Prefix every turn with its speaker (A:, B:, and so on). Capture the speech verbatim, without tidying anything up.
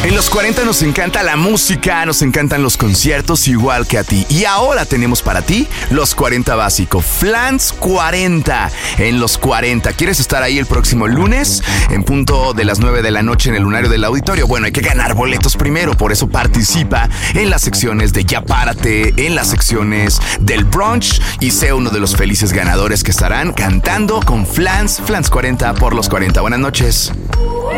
A: En los cuarenta nos encanta la música, nos encantan los conciertos igual que a ti. Y ahora tenemos para ti los cuarenta básico, Flans cuarenta en los cuarenta. ¿Quieres estar ahí el próximo lunes en punto de las nueve de la noche en el lunario del auditorio? Bueno, hay que ganar boletos primero, por eso participa en las secciones de Ya Párate, en las secciones del brunch y sea uno de los felices ganadores que estarán cantando con Flans, Flans cuarenta por los cuarenta. Buenas noches.